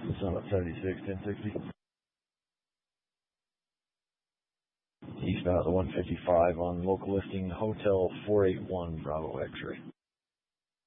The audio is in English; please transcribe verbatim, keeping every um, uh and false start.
Summit seventy-six, ten sixty. Eastbound at the one fifty-five on local listing Hotel four eight one Bravo X-ray.